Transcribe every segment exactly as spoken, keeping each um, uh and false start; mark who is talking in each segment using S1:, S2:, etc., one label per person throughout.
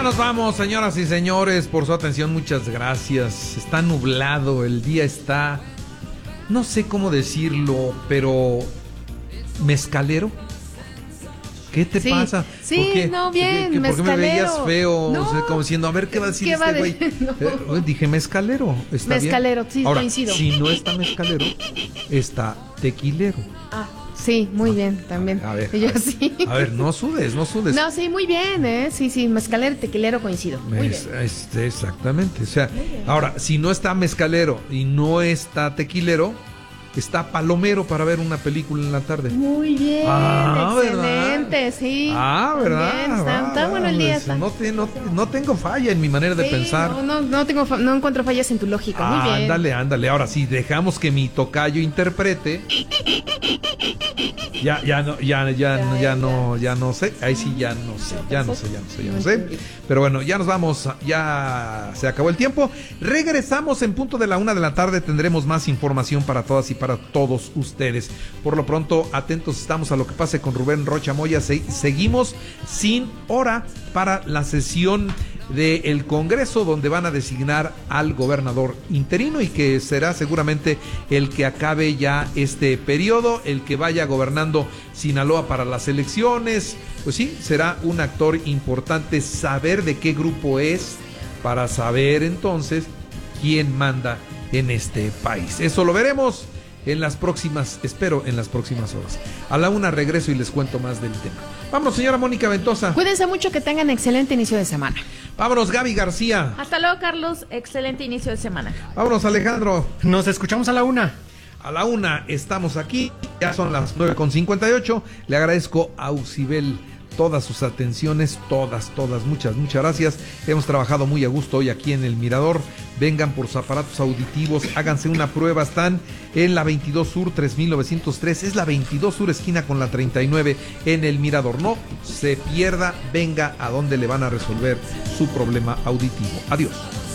S1: nos vamos, señoras y señores, por su atención, muchas gracias. Está nublado, el día está, no sé cómo decirlo, pero mezcalero. ¿Qué te
S2: sí,
S1: pasa?
S2: Sí,
S1: ¿Por qué?
S2: no, bien,
S1: ¿Por qué, ¿por qué me veías feo?
S2: No,
S1: o sea, como diciendo, a ver, ¿qué va a decir este güey? No. Eh, dije mezcalero, ¿está
S2: mezcalero,
S1: bien?
S2: sí,
S1: Ahora,
S2: coincido.
S1: si no está mezcalero, está tequilero.
S2: Ah, sí, muy bien, también.
S1: A ver,
S2: Yo
S1: a ver,
S2: sí.
S1: a ver, no sudes, no sudes.
S2: No, sí, muy bien, ¿eh? Sí, sí, mezcalero y tequilero coincido. Muy
S1: Es,
S2: bien.
S1: es, exactamente, o sea, ahora, si no está mezcalero y no está tequilero, está palomero para ver una película en la tarde.
S2: Muy bien,
S1: ah,
S2: excelente,
S1: ¿verdad?
S2: sí.
S1: Ah, ¿verdad?
S2: Bien, está,
S1: Ah,
S2: está bueno el día. Está.
S1: No, te, no, no tengo falla en mi manera de
S2: sí,
S1: pensar.
S2: No, no, no, tengo, no encuentro fallas en tu lógica,
S1: ah,
S2: muy bien.
S1: Ándale, ándale. Ahora sí, dejamos que mi tocayo interprete. Ya, ya no, ya, ya, ya, ya, ya no, ya no sé. Ahí sí ya no sé, ya no sé, ya no sé, ya no sé. Pero bueno, ya nos vamos, ya se acabó el tiempo. Regresamos en punto de la una de la tarde. Tendremos más información para todas y para todos ustedes. Por lo pronto, atentos estamos a lo que pase con Rubén Rocha Moya. Se, seguimos sin hora para la sesión del Congreso, donde van a designar al gobernador interino y que será seguramente el que acabe ya este periodo, el que vaya gobernando Sinaloa para las elecciones. Pues sí, será un actor importante saber de qué grupo es para saber entonces quién manda en este país. Eso lo veremos en las próximas, espero en las próximas horas. A la una regreso y les cuento más del tema. Vámonos, señora Mónica Ventosa.
S2: Cuídense mucho, que tengan excelente inicio de semana.
S1: Vámonos, Gaby García.
S3: Hasta luego, Carlos. Excelente inicio de semana.
S1: Vámonos, Alejandro.
S4: Nos escuchamos a la una.
S1: A la una estamos aquí. Ya son las nueve con cincuenta y ocho. Le agradezco a Ucibel todas sus atenciones, todas, todas, muchas, muchas gracias. Hemos trabajado muy a gusto hoy aquí en El Mirador. Vengan por sus aparatos auditivos, háganse una prueba. Están en la veintidós Sur tres mil novecientos tres, es la veintidós Sur esquina con la treinta y nueve en El Mirador. No se pierda, venga a donde le van a resolver su problema auditivo. Adiós.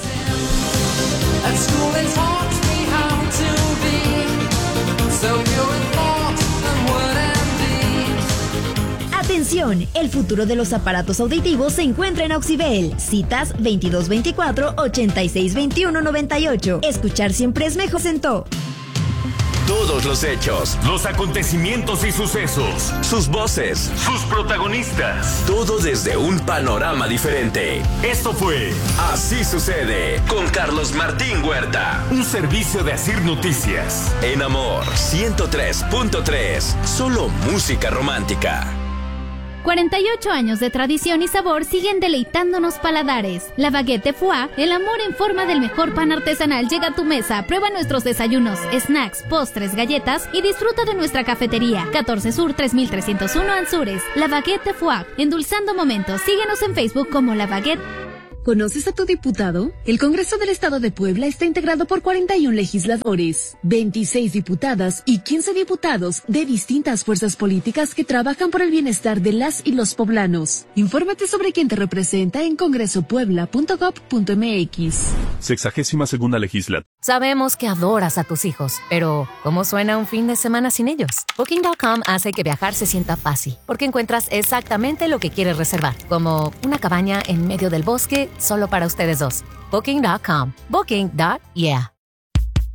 S5: Atención, el futuro de los aparatos auditivos se encuentra en Auxibel. Citas veintidós veinticuatro, ochenta y seis veintiuno, noventa y ocho. Escuchar siempre es mejor. Sentó.
S6: Todos los hechos,
S7: los acontecimientos y sucesos,
S6: sus voces,
S7: sus protagonistas.
S6: Todo desde un panorama diferente.
S7: Esto fue
S6: Así Sucede con Carlos Martín Huerta.
S7: Un servicio de Asir Noticias.
S6: En Amor ciento tres punto tres. Solo música romántica.
S8: cuarenta y ocho años de tradición y sabor siguen deleitándonos paladares. La Baguette de Foix, el amor en forma del mejor pan artesanal, llega a tu mesa. Prueba nuestros desayunos, snacks, postres, galletas y disfruta de nuestra cafetería. catorce Sur tres mil trescientos uno Anzures. La Baguette de Foix, endulzando momentos. Síguenos en Facebook como La Baguette.
S9: ¿Conoces a tu diputado? El Congreso del Estado de Puebla está integrado por cuarenta y uno legisladores, veintiséis diputadas y quince diputados de distintas fuerzas políticas que trabajan por el bienestar de las y los poblanos. Infórmate sobre quién te representa en congreso puebla punto gob punto mx.
S10: Sexagésima segunda legislatura.
S11: Sabemos que adoras a tus hijos, pero ¿cómo suena un fin de semana sin ellos? Booking punto com hace que viajar se sienta fácil, porque encuentras exactamente lo que quieres reservar, como una cabaña en medio del bosque solo para ustedes dos. Booking punto com. Booking. Yeah.